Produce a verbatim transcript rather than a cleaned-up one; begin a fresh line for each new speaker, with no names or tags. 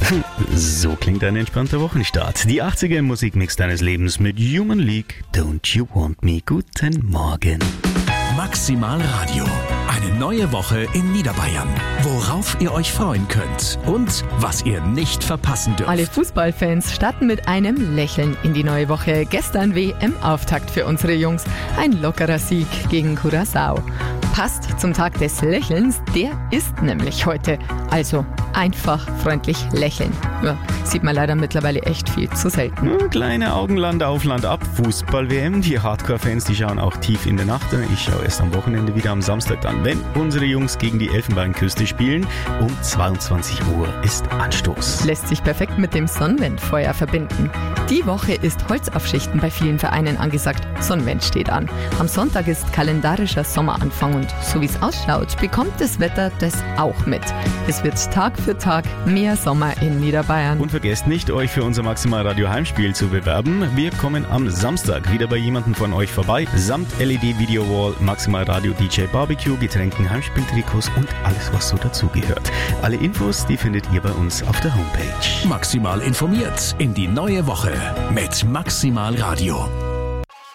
So klingt ein entspannter Wochenstart. Die achtziger im Musikmix deines Lebens mit Human League, Don't You Want Me. Guten Morgen.
Maximal Radio. Eine neue Woche in Niederbayern. Worauf ihr euch freuen könnt und was ihr nicht verpassen dürft.
Alle Fußballfans starten mit einem Lächeln in die neue Woche. Gestern W M-Auftakt für unsere Jungs. Ein lockerer Sieg gegen Curaçao. Passt zum Tag des Lächelns, der ist nämlich heute. Also einfach freundlich lächeln. Ja, sieht man leider mittlerweile echt viel zu selten.
Ja, kleine Augen Land auf, Land ab. Fußball-W M. Die Hardcore-Fans, die schauen auch tief in der Nacht. Ich schaue erst am Wochenende wieder am Samstag dann, wenn unsere Jungs gegen die Elfenbeinküste spielen. Um zweiundzwanzig Uhr ist Anstoß.
Lässt sich perfekt mit dem Sonnenwendfeuer verbinden. Die Woche ist Holzaufschichten bei vielen Vereinen angesagt. Sonnenwend steht an. Am Sonntag ist kalendarischer Sommeranfang und so wie es ausschaut, bekommt das Wetter das auch mit. Es wird Tag für Tag mehr Sommer in Niederbayern.
Und vergesst nicht, euch für unser Maximal Radio Heimspiel zu bewerben. Wir kommen am Samstag wieder bei jemandem von euch vorbei. Samt L E D Video Wall, Maximal Radio D J Barbecue, Getränken, Heimspieltrikots und alles, was so dazugehört. Alle Infos, die findet ihr bei uns auf der Homepage.
Maximal informiert in die neue Woche mit Maximal Radio.